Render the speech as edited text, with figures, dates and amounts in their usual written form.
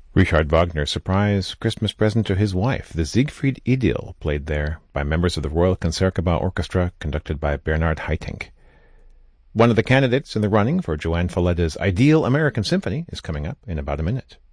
Richard Wagner's surprise Christmas present to his wife, the Siegfried Idyll, played there by members of the Royal Concertgebouw Orchestra, conducted by Bernard Haitink. One of the candidates in the running for Joanne Falleda's Ideal American Symphony is coming up in about a minute.